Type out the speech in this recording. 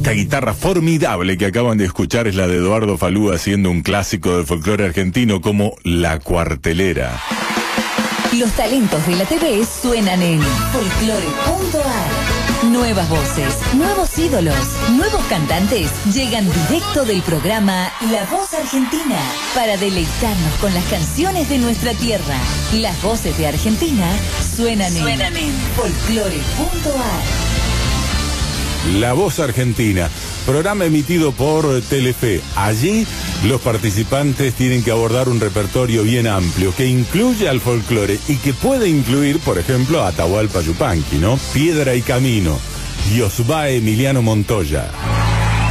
Esta guitarra formidable que acaban de escuchar es la de Eduardo Falú haciendo un clásico del folclore argentino como La Cuartelera. Los talentos de la TV suenan en folclore.ar. Nuevas voces, nuevos ídolos, nuevos cantantes llegan directo del programa La Voz Argentina para deleitarnos con las canciones de nuestra tierra. Las voces de Argentina suenan en folclore.ar. La Voz Argentina, programa emitido por Telefe. Allí los participantes tienen que abordar un repertorio bien amplio que incluye al folclore y que puede incluir, por ejemplo, a Atahualpa Yupanqui, ¿no? Piedra y Camino, Yosba Emiliano Montoya.